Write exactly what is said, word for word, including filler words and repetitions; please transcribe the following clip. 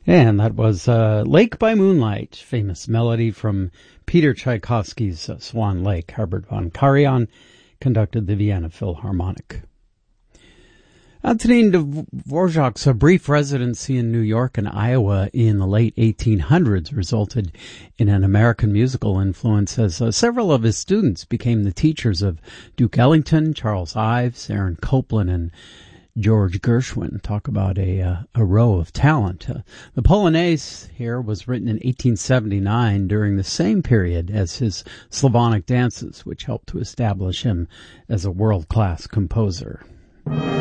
And that was uh, Lake by Moonlight, famous melody from Peter Tchaikovsky's uh, Swan Lake. Herbert von Karajan conducted the Vienna Philharmonic. Antonin Dvorak's brief residency in New York and Iowa in the late eighteen hundreds resulted in an American musical influence, as uh, several of his students became the teachers of Duke Ellington, Charles Ives, Aaron Copland, and George Gershwin. Talk about a uh, a row of talent. Uh, the Polonaise here was written in eighteen seventy-nine during the same period as his Slavonic dances, which helped to establish him as a world-class composer.